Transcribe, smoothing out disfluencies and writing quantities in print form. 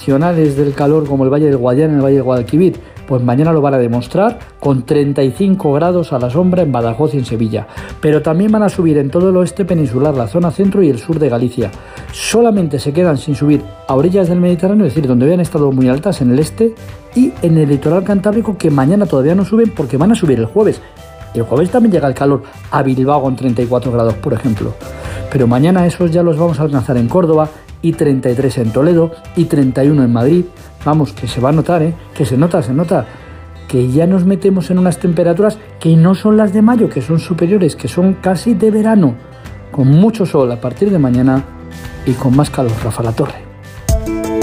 tradicionales del calor como el Valle del Guadiana, el Valle del Guadalquivir, pues mañana lo van a demostrar con 35 grados a la sombra en Badajoz y en Sevilla. Pero también van a subir en todo el oeste peninsular, la zona centro y el sur de Galicia. Solamente se quedan sin subir a orillas del Mediterráneo, es decir, donde habían estado muy altas en el este y en el litoral cantábrico, que mañana todavía no suben porque van a subir el jueves. El jueves también llega el calor a Bilbao con 34 grados, por ejemplo. Pero mañana esos ya los vamos a alcanzar en Córdoba y 33 en Toledo y 31 en Madrid. Vamos, que se va a notar, que se nota, que ya nos metemos en unas temperaturas que no son las de mayo, que son superiores, que son casi de verano, con mucho sol a partir de mañana y con más calor. Rafa La Torre.